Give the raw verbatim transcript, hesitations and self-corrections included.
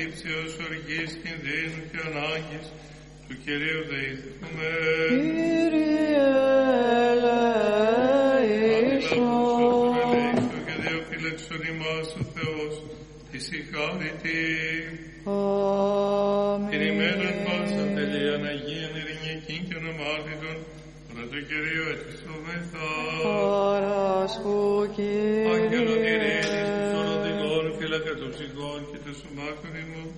ύψεως οργής, κινδύνου και ανάγκης, του Κυρίου δεηθούμε. Κύριε ελέησον. Και Δεό φύλαξον ημάς ο Θεός, της η χάρητη. Αμήν. Την ημέραν πάσαν τελείαν Αγίαν ειρηνικήν και ονομάτιτον, παρά του Κυρίου ετιστούμεθα. Παράσχου Κύριε. Άγγελον ειρήνης, τους οροδηγών, φύλακα των ψυχών και των σωμάτων ημών,